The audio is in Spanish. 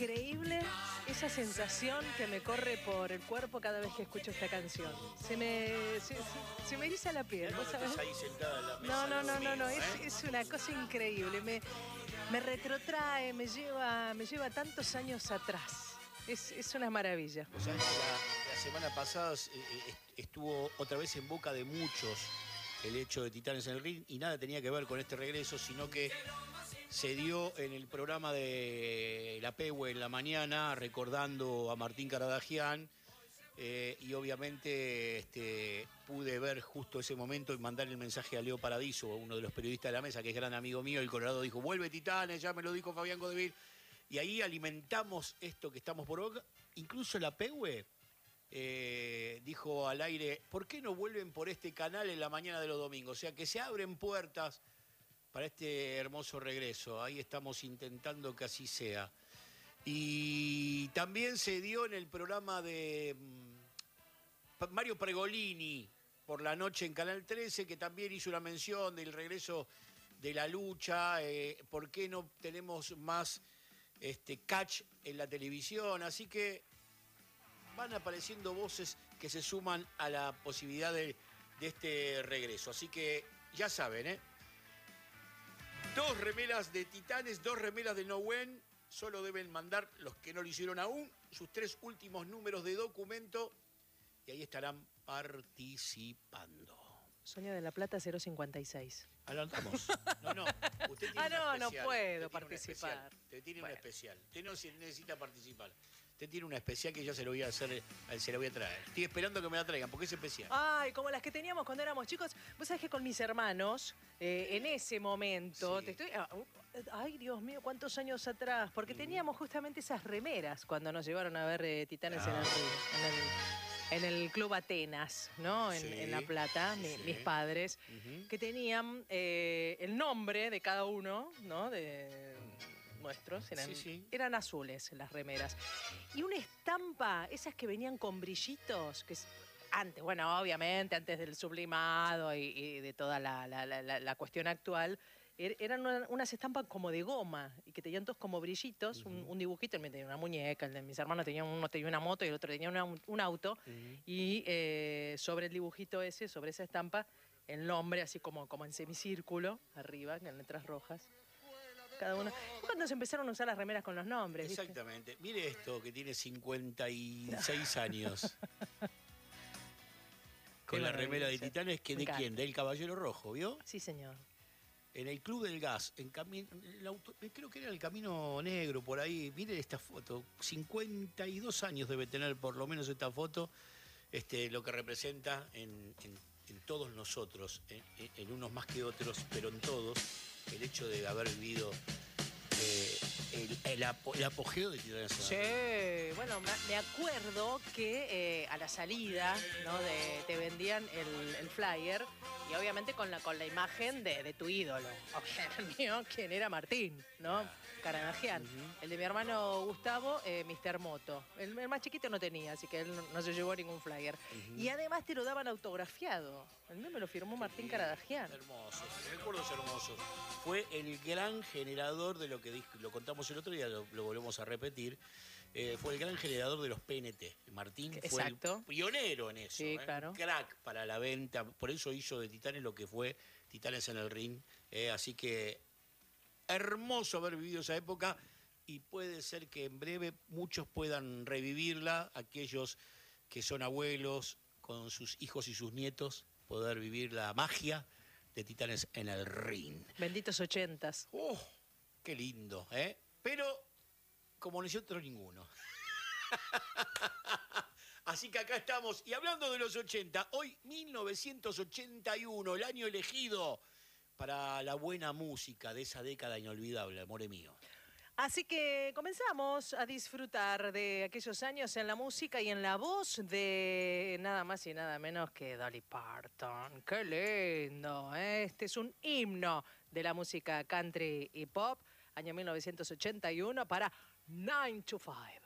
Increíble esa sensación que me corre por el cuerpo cada vez que escucho esta canción. Se me eriza la piel, ¿vos sabés? Ahí sentada en la mesa No, es una cosa increíble. Me retrotrae, me lleva tantos años atrás. Es una maravilla. O sea, la semana pasada estuvo otra vez en boca de muchos el hecho de Titanes en el Ring y nada tenía que ver con este regreso, sino que se dio en el programa de La Pehue en la mañana, recordando a Martín Caradagian, y obviamente pude ver justo ese momento y mandar el mensaje a Leo Paradiso, uno de los periodistas de la mesa, que es gran amigo mío. El Colorado dijo, vuelve Titanes, ya me lo dijo Fabián Godevil. Y ahí alimentamos esto que estamos por boca. Incluso La Pehue dijo al aire, ¿por qué no vuelven por este canal en la mañana de los domingos? O sea, que se abren puertas para este hermoso regreso. Ahí estamos intentando que así sea. Y también se dio en el programa de Mario Pregolini por la noche en Canal 13, que también hizo una mención del regreso de la lucha. ¿Por qué no tenemos más catch en la televisión? Así que van apareciendo voces que se suman a la posibilidad de este regreso. Así que ya saben, 2 remeras de Titanes, 2 remeras de No When. Solo deben mandar, los que no lo hicieron aún, sus 3 últimos números de documento y ahí estarán participando. Sonia de la Plata 056. Adelantamos. No. Usted tiene no puedo participar. Usted tiene una especial. Usted no necesita participar. Usted tiene una especial que ya se lo voy a hacer, se la voy a traer. Estoy esperando que me la traigan, porque es especial. Ay, como las que teníamos cuando éramos chicos. Vos sabés que con mis hermanos, en ese momento, sí. Ay, Dios mío, cuántos años atrás. Porque teníamos justamente esas remeras cuando nos llevaron a ver Titanes en el Ring, en el Club Atenas, ¿no? En La Plata, mis padres, que tenían el nombre de cada uno, ¿no? De nuestros, eran azules las remeras. Y una estampa, esas que venían con brillitos, que antes, bueno, obviamente, antes del sublimado y de toda la cuestión actual, eran unas estampas como de goma y que tenían todos como brillitos, un dibujito. El mío tenía una muñeca, el de mis hermanos uno tenía una moto y el otro tenía un auto. Y sobre el dibujito ese, sobre esa estampa, el nombre así como en semicírculo, arriba, en letras rojas. Cada uno. Cuando se empezaron a usar las remeras con los nombres. Exactamente. ¿Viste? Mire esto, que tiene 56 años. Con la remera de Titanes, que ¿de quién? Del Caballero Rojo, ¿vio? Sí, señor. En el Club del Gas, creo que era el Camino Negro, por ahí. Miren esta foto, 52 años debe tener por lo menos esta foto, lo que representa en todos nosotros, en unos más que otros, pero en todos, el hecho de haber vivido el apogeo de Titanes. Sí, bueno, me acuerdo que a la salida, ¿no? Te vendían el flyer y obviamente con la imagen de tu ídolo. El mío, quien era Martín, ¿no? Caradagian. El de mi hermano Gustavo, Mr. Moto. El más chiquito no tenía, así que él no se llevó ningún flyer. Y además te lo daban autografiado. El mío me lo firmó Martín Caradagian. Hermoso, recuerdos hermosos. Fue el gran generador de lo que lo contamos el otro día, lo volvemos a repetir. Fue el gran generador de los PNT. Martín fue el pionero en eso. Sí, claro. Crack para la venta. Por eso hizo de Titanes lo que fue Titanes en el Ring. Así que hermoso haber vivido esa época y puede ser que en breve muchos puedan revivirla. Aquellos que son abuelos con sus hijos y sus nietos, poder vivir la magia de Titanes en el Ring. Benditos 80s. Qué lindo, Pero como nosotros ninguno. Así que acá estamos. Y hablando de los 80, hoy 1981, el año elegido para la buena música de esa década inolvidable, amore mío. Así que comenzamos a disfrutar de aquellos años en la música y en la voz de nada más y nada menos que Dolly Parton. ¡Qué lindo! Este es un himno de la música country y pop, año 1981, para 9 to 5.